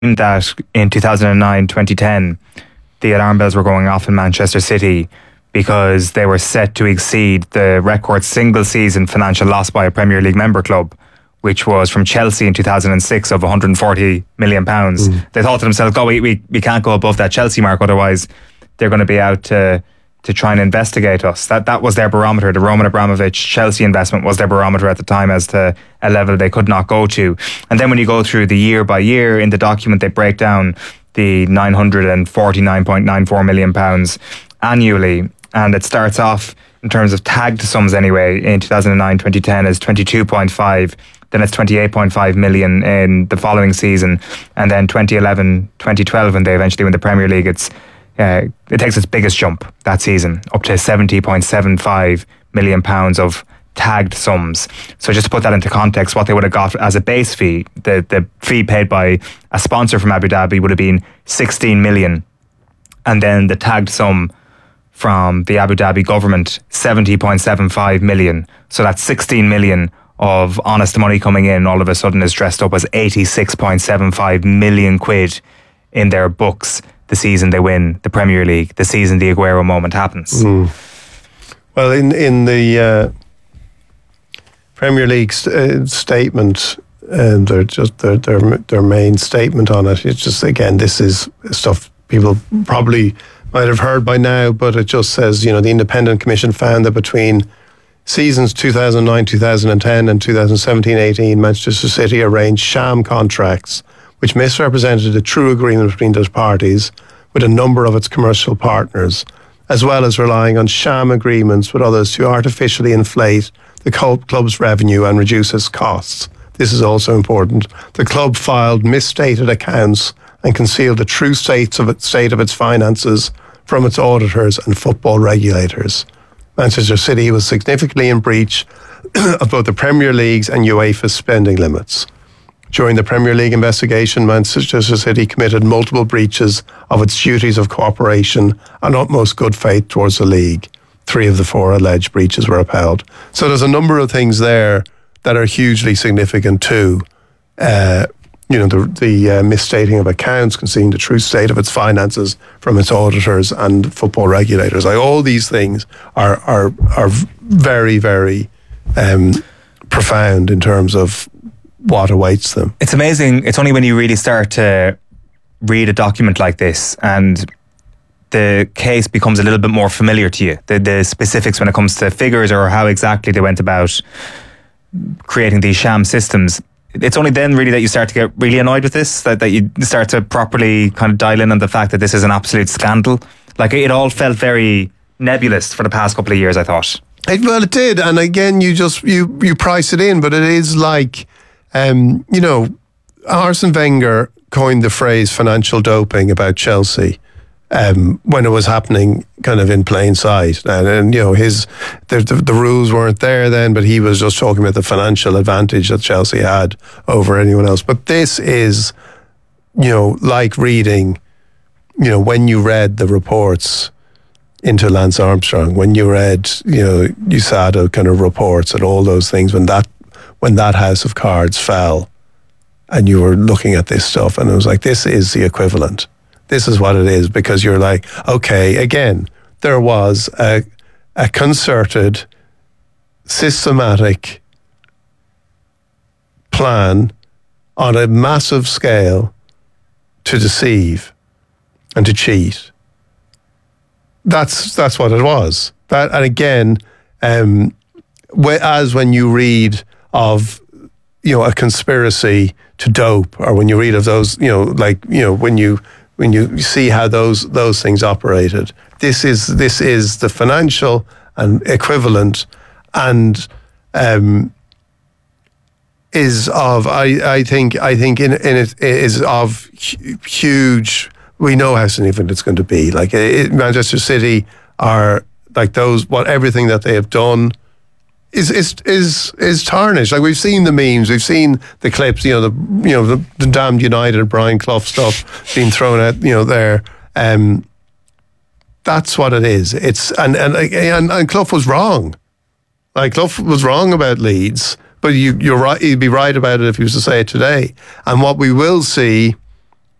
that in 2009-2010 the alarm bells were going off in Manchester City because they were set to exceed the record single season financial loss by a Premier League member club, which was from Chelsea in 2006 of £140 million. They thought to themselves, we can't go above that Chelsea mark, otherwise they're going to be out to try and investigate us. That was their barometer. The Roman Abramovich Chelsea investment was their barometer at the time as to a level they could not go to. And then when you go through the year by year, in the document they break down the £949.94 million annually, and it starts off in terms of tagged sums anyway in 2009-2010 as 22.5, then it's 28.5 million in the following season, and then 2011-2012 when they eventually win the Premier League, it takes its biggest jump that season up to £70.75 million of tagged sums. So just to put that into context, what they would have got as a base fee, the fee paid by a sponsor from Abu Dhabi would have been 16 million, and then the tagged sum from the Abu Dhabi government 70.75 million. So that's 16 million of honest money coming in all of a sudden is dressed up as 86.75 million quid in their books the season they win the Premier League, the season the Aguero moment happens. Well, in the Premier League statement, their main statement on it, it's just, again, this is stuff people probably might have heard by now, but it just says, the Independent Commission found that between seasons 2009-2010 and 2017-18, Manchester City arranged sham contracts which misrepresented a true agreement between those parties with a number of its commercial partners, as well as relying on sham agreements with others to artificially inflate the club's revenue and reduce its costs. This is also important. The club filed misstated accounts and concealed the true state of its finances from its auditors and football regulators. Manchester City was significantly in breach of both the Premier League's and UEFA's spending limits. During the Premier League investigation, Manchester City committed multiple breaches of its duties of cooperation and utmost good faith towards the league. 3 of the 4 alleged breaches were upheld. So there's a number of things there that are hugely significant too. The misstating of accounts, concealing the true state of its finances from its auditors and football regulators. All these things are very, very profound in terms of what awaits them. It's amazing. It's only when you really start to read a document like this and the case becomes a little bit more familiar to you. The specifics when it comes to figures or how exactly they went about creating these sham systems. It's only then really that you start to get really annoyed with this, that you start to properly kind of dial in on the fact that this is an absolute scandal. Like, it all felt very nebulous for the past couple of years, I thought. Well, it did. And again, you price it in, but it is like, Arsene Wenger coined the phrase financial doping about Chelsea when it was happening kind of in plain sight. And the rules weren't there then, but he was just talking about the financial advantage that Chelsea had over anyone else. But this is, like reading, when you read the reports into Lance Armstrong, when you read, USADA kind of reports and all those things, when that house of cards fell and you were looking at this stuff and it was like, this is the equivalent. This is what it is, because you're like, okay, again, there was a concerted, systematic plan on a massive scale to deceive and to cheat. That's what it was. And again, as when you read of a conspiracy to dope, or when you read of those, when you see how those things operated, this is the financial and equivalent, and is of I think in it is of huge. We know how significant it's going to be. Like Manchester City are like those. Everything that they have done is tarnished. Like, we've seen the memes, we've seen the clips. The damned United Brian Clough stuff being thrown out. There. That's what it is. It's and Clough was wrong. Like, Clough was wrong about Leeds, but you're right. He'd be right about it if he was to say it today. And what we will see